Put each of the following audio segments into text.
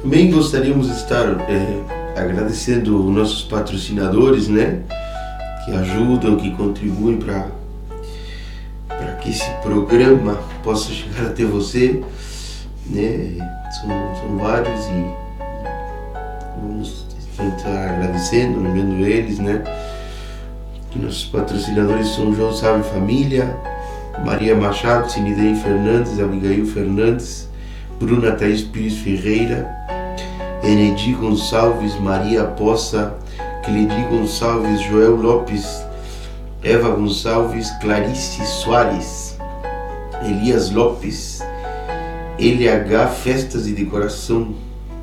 Também gostaríamos de estar agradecendo os nossos patrocinadores, né? Que ajudam, que contribuem para que esse programa possa chegar até você, né? São vários e vamos estar agradecendo, lembrando eles, né? Que nossos patrocinadores são João Salve Família, Maria Machado, Sinidei Fernandes, Abigail Fernandes, Bruna Thaís Pires Ferreira, Enedi Gonçalves, Maria Poça, Cledi Gonçalves, Joel Lopes, Eva Gonçalves, Clarice Soares, Elias Lopes, LH Festas e Decoração,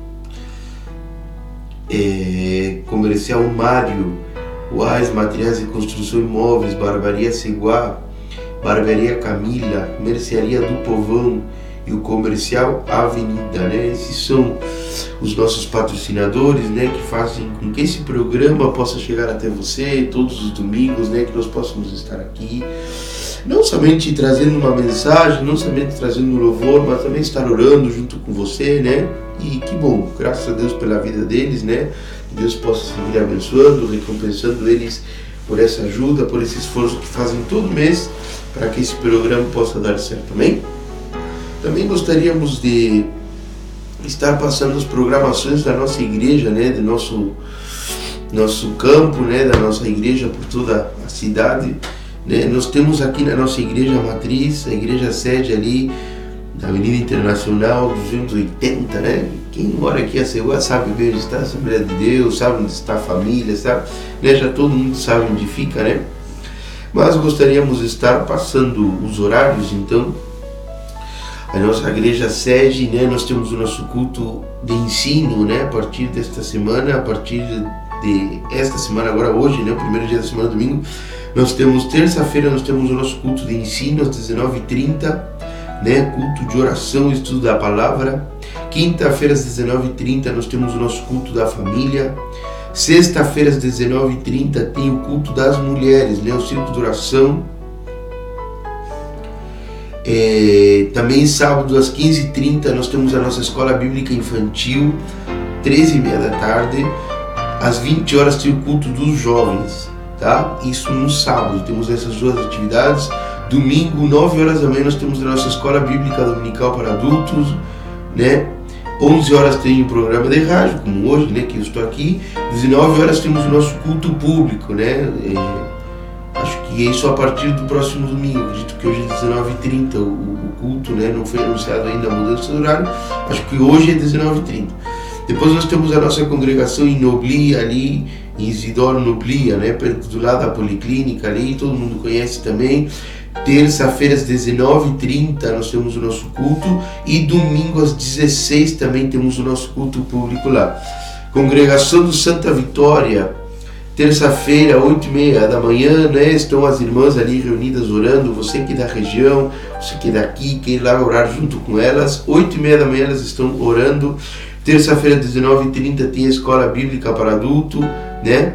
Comercial Mário, UAS Materiais e Construção Imóveis, Barbearia Seguá, Barbearia Camila, Mercearia do Povão e o Comercial Avenida, né? Esses são os nossos patrocinadores, né? Que fazem com que esse programa possa chegar até você todos os domingos, né? Que nós possamos estar aqui, não somente trazendo uma mensagem, não somente trazendo um louvor, mas também estar orando junto com você, né? E que bom, graças a Deus pela vida deles, né? Que Deus possa seguir abençoando, recompensando eles por essa ajuda, por esse esforço que fazem todo mês para que esse programa possa dar certo, amém? Também gostaríamos de estar passando as programações da nossa igreja, né, do nosso campo, né, da nossa igreja por toda a cidade, né? Nós temos aqui na nossa igreja matriz, a igreja sede ali da Avenida Internacional 280, né? Quem mora aqui a Ceguá sabe bem onde está a Assembleia de Deus, sabe onde está a família, sabe, né? Já todo mundo sabe onde fica, né? Mas gostaríamos de estar passando os horários, então. A nossa igreja sede, né, nós temos o nosso culto de ensino, né, a partir desta semana, a partir de esta semana, agora hoje, né, o primeiro dia da semana, domingo, nós temos terça-feira, nós temos o nosso culto de ensino às 19h30, né, culto de oração e estudo da palavra. Quinta-feira às 19h30 nós temos o nosso culto da família. Sexta-feira às 19h30 tem o culto das mulheres, né, o círculo de oração. Também sábado às 15h30 nós temos a nossa escola bíblica infantil, 13h30 da tarde, às 20 horas tem o culto dos jovens, tá? Isso no sábado, temos essas duas atividades. Domingo, 9 horas da manhã, nós temos a nossa escola bíblica dominical para adultos, né? 11 horas tem o programa de rádio, como hoje, né, que eu estou aqui. 19 horas temos o nosso culto público, né? Acho que é isso a partir do próximo domingo. Acredito que hoje é 19h30 o culto, né? Não foi anunciado ainda a mudança do horário. Acho que hoje é 19h30. Depois nós temos a nossa congregação em Noblia, ali em Isidoro Noblia, né? Perto do lado da Policlínica ali, todo mundo conhece também. Terça-feira às 19h30 nós temos o nosso culto e domingo às 16h também temos o nosso culto público lá. Congregação do Santa Vitória, terça-feira, 8h30 da manhã, né? Estão as irmãs ali reunidas orando. Você que é da região, você que é daqui, quer ir lá orar junto com elas. 8h30 da manhã elas estão orando. Terça-feira, 19h30 tem a escola bíblica para adulto, né?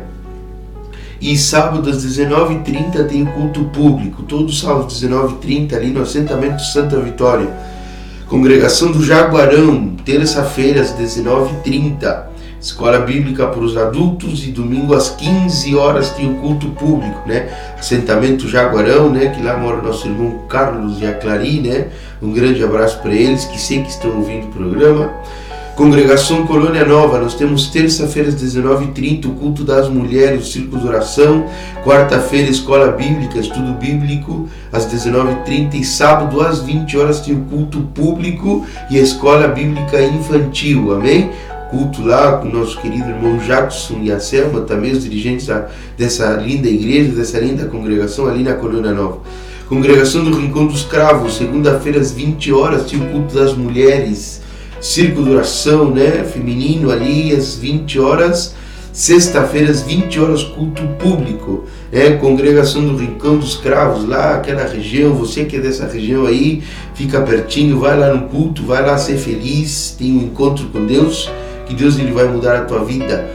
E sábado às 19h30 tem o culto público. Todo sábado às 19h30 ali no assentamento Santa Vitória. Congregação do Jaguarão, terça-feira às 19h30. Escola bíblica para os adultos e domingo às 15 horas tem o culto público, né? Assentamento Jaguarão, né? Que lá mora o nosso irmão Carlos e a Clari, né? Um grande abraço para eles que sei que estão ouvindo o programa. Congregação Colônia Nova, nós temos terça-feira às 19h30 o culto das mulheres, o círculo de oração. Quarta-feira escola bíblica, estudo bíblico às 19h30 e sábado às 20 horas tem o culto público e a escola bíblica infantil, amém? Culto lá com o nosso querido irmão Jackson e a Selma, também os dirigentes dessa linda igreja, dessa linda congregação ali na Colônia Nova. Congregação do Rincão dos Cravos, segunda-feira às 20 horas tem o culto das mulheres, círculo de oração, né, feminino ali às 20 horas. Sexta-feira às 20 horas culto público, Congregação do Rincão dos Cravos, lá aquela região. Você que é dessa região aí, fica pertinho, vai lá no culto, vai lá ser feliz, tem um encontro com Deus, que Deus ele vai mudar a tua vida.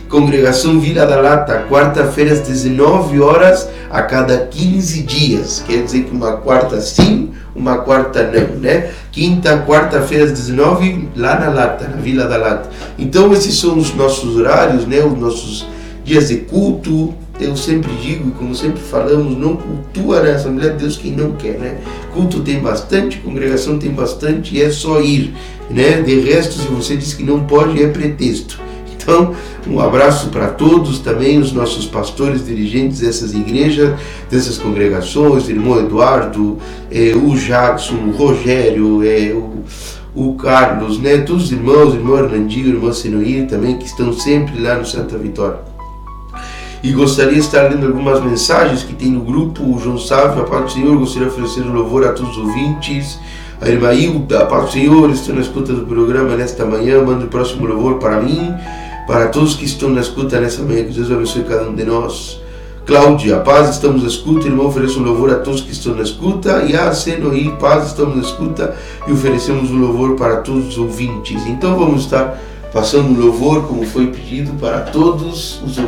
Congregação Vila da Lata, quarta-feira às 19 horas a cada 15 dias. Quer dizer que uma quarta sim, uma quarta não, né? Quinta, quarta-feira às 19 lá na Lata, na Vila da Lata. Então esses são os nossos horários, né? Os nossos dias de culto. Eu sempre digo, e como sempre falamos, não cultua, né? Assembleia de Deus quem não quer, né? Culto tem bastante, congregação tem bastante, e é só ir, né? De resto, se você diz que não pode, é pretexto. Então, um abraço para todos, também os nossos pastores, dirigentes dessas igrejas, dessas congregações, o irmão Eduardo, o Jackson, o Rogério, o Carlos, né? Todos os irmãos, o irmão Hernandinho, o irmão Senoir também, que estão sempre lá no Santa Vitória. E gostaria de estar lendo algumas mensagens que tem no grupo. O João Sávio, a paz do Senhor, gostaria de oferecer um louvor a todos os ouvintes. A irmã Hilda, a paz do Senhor, estou na escuta do programa nesta manhã, mando o próximo louvor para mim, para todos que estão na escuta nessa manhã, que Deus abençoe cada um de nós. Cláudia, paz, estamos na escuta, irmão, ofereço um louvor a todos que estão na escuta. E a Senoí, paz, estamos na escuta e oferecemos um louvor para todos os ouvintes. Então vamos estar passando um louvor, como foi pedido, para todos os ouvintes.